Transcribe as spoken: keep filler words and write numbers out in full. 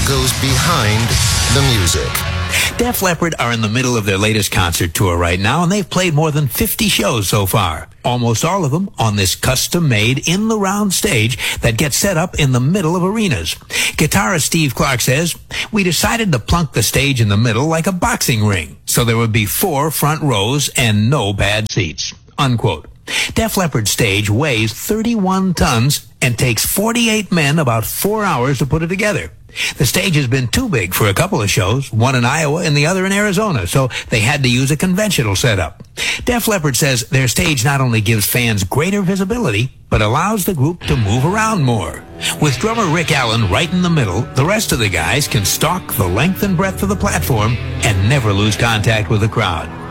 goes behind the music. Def Leppard are in the middle of their latest concert tour right now, and they've played more than fifty shows so far. Almost all of them on this custom-made, in-the-round stage that gets set up in the middle of arenas. Guitarist Steve Clark says, "We decided to plunk the stage in the middle like a boxing ring, so there would be four front rows and no bad seats." Unquote. Def Leppard's stage weighs thirty-one tons and takes forty-eight men about four hours to put it together. The stage has been too big for a couple of shows, one in Iowa and the other in Arizona, so they had to use a conventional setup. Def Leppard says their stage not only gives fans greater visibility, but allows the group to move around more. With drummer Rick Allen right in the middle, the rest of the guys can stalk the length and breadth of the platform and never lose contact with the crowd.